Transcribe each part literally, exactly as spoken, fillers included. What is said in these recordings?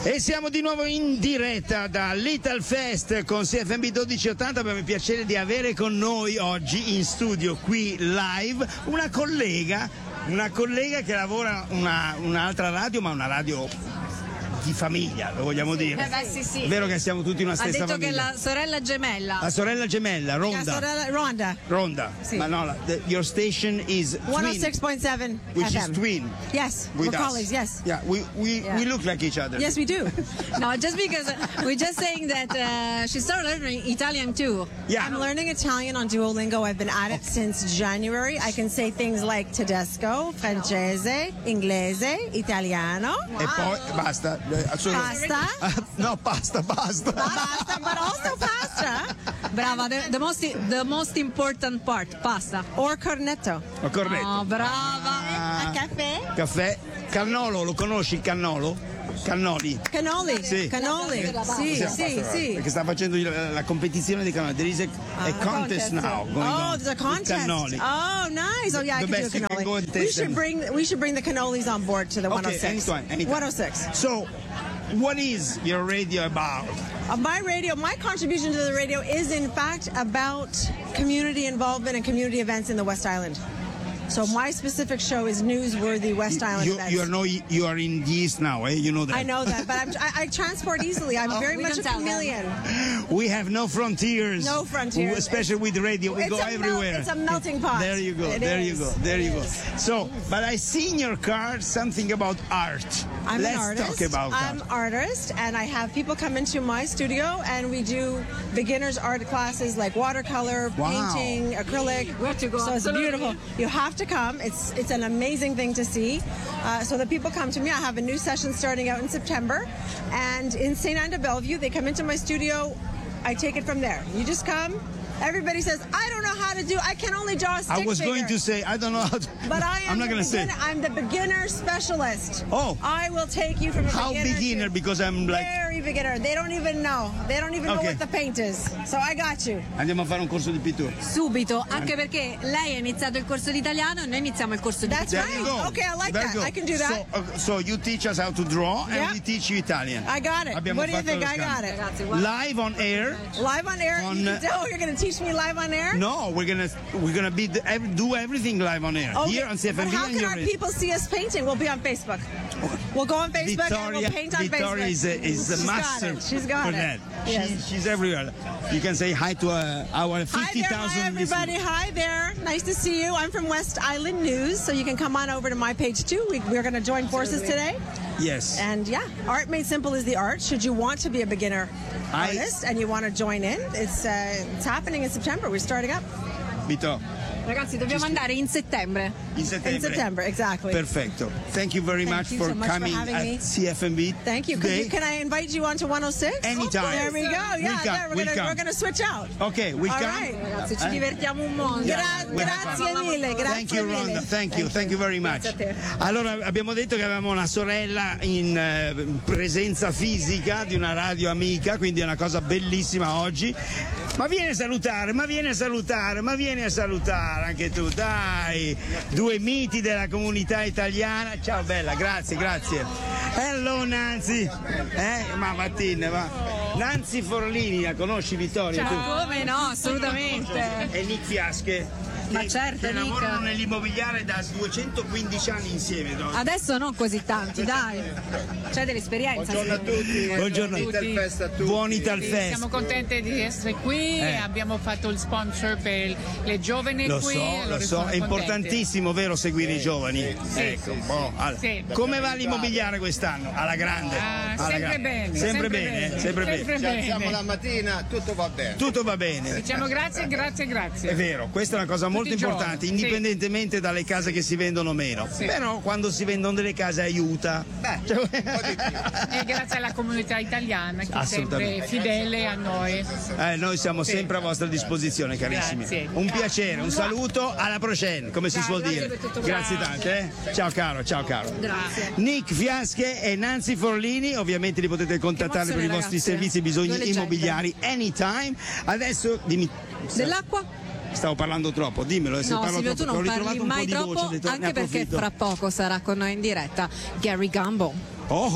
E siamo di nuovo in diretta da Little Fest con C F M dodici ottanta. Abbiamo il piacere di avere con noi oggi in studio qui live una collega, una collega che lavora una, un'altra radio, ma una radio di famiglia, lo vogliamo dire. Eh beh, sì, sì. È vero che siamo tutti una stessa famiglia. Ha detto che è la sorella gemella. La sorella gemella, Ronda. La sorella Ronda. Ronda. Sì. Ma no, la, the, your station is one oh six point seven which F M. is twin. Yes, with we're us. colleagues, yes. Yeah, we we, Yeah. we look like each other. Yes, we do. No, just because we're just saying that uh, she started learning Italian too. Yeah. I'm learning Italian on Duolingo. I've been at it since January. I can say things like tedesco, francese, inglese, italiano. E poi basta. Eh, solo- Pasta. Ah, no, pasta, basta. Pasta, but also pasta. Brava, the, the most the most important part, pasta. Or cornetto. Oh, corretto. Oh, brava. Ah, A caffè. caffè. Cannolo, lo conosci il cannolo? Cannoli. Cannoli. Sì. Cannoli. Sì, Siamo sì, basta, sì. Perché sta facendo il- la competizione di cannoli. There is a, a contest now. Going Oh, on there's a with contest. Cannoli. Oh, nice. Oh, yeah, I The can do a best you can go and cannoli. We taste should them. bring we should bring the cannolis on board to the one oh Okay, six. anytime, anytime. one oh six. So, what is your radio about? Uh, my radio, my contribution to the radio is in fact about community involvement and community events in the West Island. So my specific show is newsworthy West Island You, events. you are no, you are in the East now, eh? You know that. I know that, but I'm, I, I transport easily. I'm very we much can a tell them. chameleon. We have no frontiers. No frontiers. Especially with radio, we It's go a mel- everywhere. it's a melting pot. There you go. It there is. you go. There It you go. is. So, but I see in your card something about art. I'm Let's an artist. talk about I'm that. artist, and I have people come into my studio, and we do beginners art classes like watercolor, Wow. painting, acrylic. Where to go? So it's Absolutely. beautiful. You have to come. It's it's an amazing thing to see. Uh, so the people come to me. I have a new session starting out in September, and in Saint Anne de Bellevue, they come into my studio. I take it from there. You just come. Everybody says, I don't know how to do. I can only draw a stick I was figure. going to say, I don't know how to. But I am I'm not the going to say. beginner- I'm the beginner specialist. Oh. I will take you from a How beginner, beginner? to Because I'm like. very beginner. They don't even know. They don't even know Okay. what the paint is. So I got you. Andiamo a fare un corso di pittura. Subito, anche perché lei ha iniziato il corso di italiano e noi iniziamo il corso di That's There right. you go. Okay, I like There that. you go. I can do that. So, uh, so you teach us how to draw, Yeah. and we teach you Italian. I got it. Abbiamo What do you fatto think? lo I got scambio. it. Ragazzi, guarda. Live on air. Live on air. On, you uh, can tell you're going to teach me live on air? No, we're gonna we're gonna be the, ev- do everything live on air Okay. here on C F M But B how and can your our radio. people see us painting? We'll be on Facebook. We'll go on Facebook and Victoria, we'll paint on Victoria Facebook. is a, is a She's master got it. She's got for it. that. Yes. She, she's everywhere. You can say hi to uh, our Hi fifty there, hi thousand everybody. listeners. Hi there. Nice to see you. I'm from West Island News, so you can come on over to my page too. We, we're going to join forces today. Yes. And yeah, Art Made Simple is the art. Should you want to be a beginner I- artist and you want to join in, it's uh, it's happening in September. We're starting up Vito, Ragazzi, dobbiamo andare in settembre. in settembre. in September. Exactly. Perfetto. Thank you very Thank much you for so much for coming having at me. C F M B Thank you. Could today. you. Can I invite you on to one oh six? Anytime. There we go. Yeah, We'll come, yeah. We're we'll gonna come. we're gonna switch out. Okay, we All come. right. Ragazzi, ci Eh? divertiamo un mondo. Gra- we have grazie fun. mille. Grazie Thank you, mille. Ronda. Thank you, thank you very much. Grazie a te. Allora, abbiamo detto che avevamo una sorella in eh, presenza fisica di una radio amica, quindi è una cosa bellissima oggi. Ma vieni a salutare, ma vieni a salutare, ma vieni a salutare anche tu, dai. Due miti della comunità italiana. Ciao bella, grazie, grazie. Hello Nancy. Eh, ma mattina, va. Nancy Forlini, la conosci Vittoria? Tu? Come no, assolutamente. E Nick Fiasche. Ma che- certo, che Nick. lavorano nell'immobiliare da duecentoquindici anni insieme. no? Adesso non così tanti, dai. C'è dell'esperienza. Buongiorno a tutti. Buongiorno. Ital Fest a tutti. Buon Ital Sì, Fest. siamo contenti di essere qui, Eh. abbiamo fatto il sponsor per le giovani Lo qui. so, allora lo so, sono è contenti. importantissimo, vero, seguire i giovani? Sì, Ecco, sì, boh, sì, allora, sì. come va l'immobiliare quest'anno? Alla grande? Ah, Alla sempre grande. bene, Sempre, sempre bene, bene, eh, sempre sempre bene. Ci alziamo bene. la mattina, tutto va bene. Tutto va bene. Diciamo grazie, grazie, grazie. È vero, questa è una cosa molto i giorni, importante, sì. indipendentemente dalle case che si vendono meno. Sì. Però quando si vendono delle case aiuta. Beh, Cioè- un po' di più. E grazie alla comunità italiana che è sempre Assolutamente. fedele a noi. Eh, noi siamo Sì. sempre a vostra disposizione, carissimi. Grazie. Un piacere, un saluto, alla prochaine, come si Ciao, suol grazie dire. per tutto. Grazie Ciao. tante, eh? Ciao caro, ciao caro. Grazie. Nick Fiasche e Nancy Forlini, ovviamente li potete contattare per i emozione, vostri ragazze. servizi e bisogni Due leggende. immobiliari anytime. Adesso dimmi. Dell'acqua? Stavo parlando troppo, dimmelo. Se No, parlo Silvio, troppo, tu non ho parli ritrovato un po' mai di voce, troppo, ho detto, ne anche perché approfitto. fra poco sarà con noi in diretta Gary Gambo. Oh oh!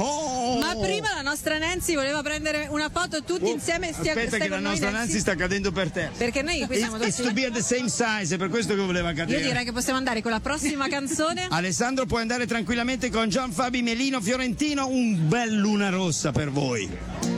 no! Ma prima la nostra Nancy voleva prendere una foto tutti Oh, insieme. Stia, aspetta stai che la con noi, nostra Nancy sta cadendo per terra. Perché noi qui siamo It's, it's to tutti. be at the same size, è per questo che voleva cadere. Io direi che possiamo andare con la prossima canzone. Alessandro, puoi andare tranquillamente con John Fabi Melino Fiorentino, un bel Luna Rossa per voi.